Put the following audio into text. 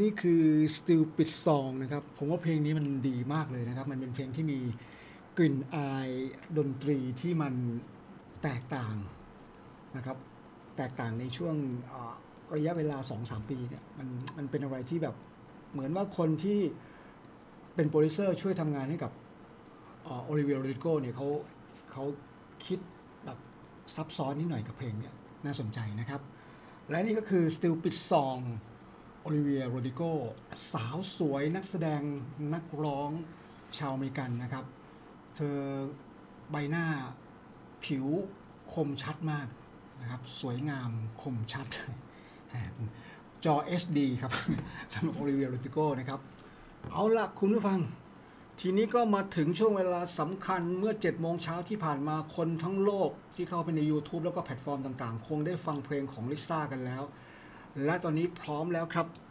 นี่คือ Stupid Song นะครับผมว่าเพลงนี้มันดีมากเลยนะครับมันเป็นเพลงที่มีกลิ่นอายดนตรีที่มันแตกต่างนะครับแตกต่างในช่วงระยะเวลา 2-3 ปีเนี่ยมันเป็นอะไรที่แบบเหมือนว่าคนที่เป็นโปรดิวเซอร์ช่วยทำงานให้กับโอลิเวีย โรดริโกเนี่ยเขาคิดแบบซับซ้อนนิดหน่อยกับเพลงเนี่ยน่าสนใจนะครับและนี่ก็คือ Stupid Song โอลิเวีย โรดริโกสาวสวยนักแสดงนักร้องชาวอเมริกันนะครับเธอใบหน้าผิวคมชัดมากนะครับสวยงามคมชัดจอ HD ครับสำหรับโอลิเวีย โรดริโกนะครับเอาล่ะคุณผู้ฟังทีนี้ก็มาถึงช่วงเวลาสำคัญเมื่อ 7 โมงเช้าที่ผ่านมาคนทั้งโลกที่เข้าไปใน YouTube แล้วก็แพลตฟอร์มต่างๆคงได้ฟังเพลงของลิซ่ากันแล้วและตอนนี้พร้อมแล้วครับ